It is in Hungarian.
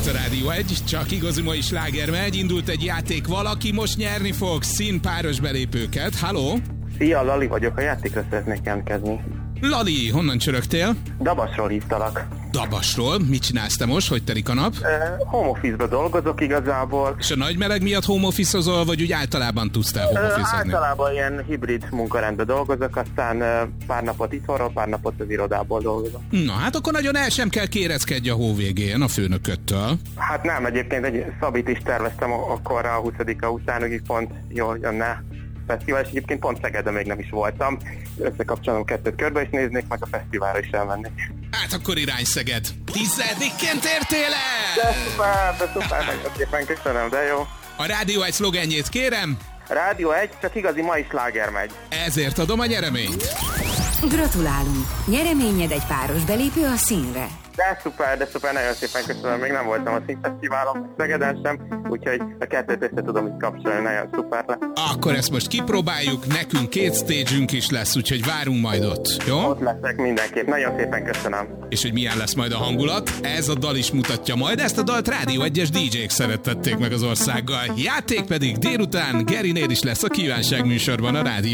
itt a Rádió 1, csak igazi mai sláger megy, indult egy játék, valaki most nyerni fog színpáros belépőket. Halló? Szia, Lali vagyok, a játékra szeretnék jelentkezni. Lali, honnan csörögtél? Dabasról hívtalak. Dabasról? Mit csinálsz te most? Hogy telik a nap? Home office-ba dolgozok igazából. És a nagy meleg miatt home office-ozol, vagy úgy általában tudsz te home office-ozni? Általában ilyen hibrid munkarendben dolgozok, aztán pár napot itthonról, pár napot az irodából dolgozok. Na hát akkor nagyon el sem kell kéreckedj a hó végén a főnököttől. Hát nem, egyébként egy szabit is terveztem akkor a 20-a után, hogy pont jól jönne fesztivál, és egyébként pont Szegeden még nem is voltam. Összekapcsolom kettőt körbe, és néznék, meg a fesztiválra is elmennék. Hát akkor irány Szeged. 10-ként értél el! De szuper, nagyon szépen köszönöm, de jó. A Rádió 1 szlogenjét kérem. Rádió 1, csak igazi mai sláger megy. Ezért adom a nyereményt. Gratulálunk! Nyereményed egy páros belépő a színre. De szuper, nagyon szépen köszönöm. Még nem voltam a Színfesztiválon, Szegeden sem, úgyhogy a kettőt össze tudom itt kapcsolni, nagyon szuper lesz. Akkor ezt most kipróbáljuk, nekünk 2 stage-ünk is lesz, úgyhogy várunk majd ott, jó? Ott leszek mindenképp, nagyon szépen köszönöm. És hogy milyen lesz majd a hangulat, ez a dal is mutatja majd, ezt a dalt Rádió 1-es DJ-k szerettették meg az országgal. Játék pedig délután Gerinél is lesz a kívánság műsorban a Rádió